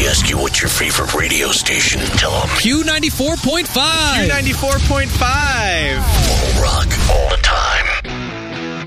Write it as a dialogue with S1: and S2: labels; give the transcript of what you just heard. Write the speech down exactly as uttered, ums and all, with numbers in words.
S1: ask you what's your favorite radio station, tell them
S2: Q ninety-four point five.
S3: Q ninety-four point five.